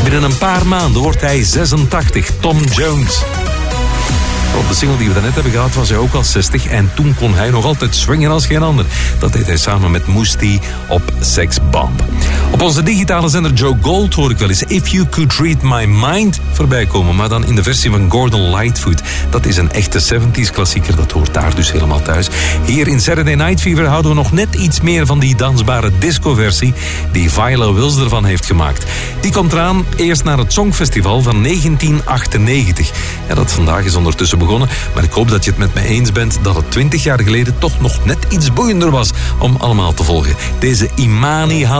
Binnen een paar maanden wordt hij 86, Tom Jones. Op de single die we daarnet hebben gehad was hij ook al 60 en toen kon hij nog altijd swingen als geen ander. Dat deed hij samen met Moostie op Sex Bomb. Op onze digitale zender Joe Gold hoor ik wel eens If You Could Read My Mind voorbij komen, maar dan in de versie van Gordon Lightfoot. Dat is een echte 70s klassieker, dat hoort daar dus helemaal thuis. Hier in Saturday Night Fever houden we nog net iets meer van die dansbare disco-versie die Viola Wills ervan heeft gemaakt. Die komt eraan eerst naar het Songfestival van 1998. Ja, dat vandaag is ondertussen begonnen, maar ik hoop dat je het met me eens bent dat het 20 jaar geleden toch nog net iets boeiender was om allemaal te volgen. Deze Imani